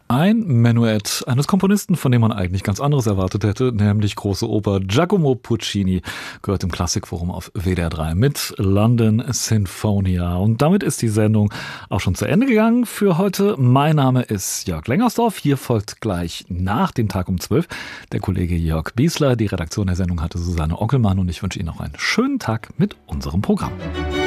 Ein Menuett eines Komponisten, von dem man eigentlich ganz anderes erwartet hätte, nämlich große Oper. Giacomo Puccini gehört im Klassikforum auf WDR 3 mit London Sinfonia. Und damit ist die Sendung auch schon zu Ende gegangen für heute. Mein Name ist Jörg Lengersdorf. Hier folgt gleich nach dem Tag um 12 der Kollege Jörg Biesler. Die Redaktion der Sendung hatte Susanne Ockelmann und ich wünsche Ihnen noch einen schönen Tag mit unserem Programm.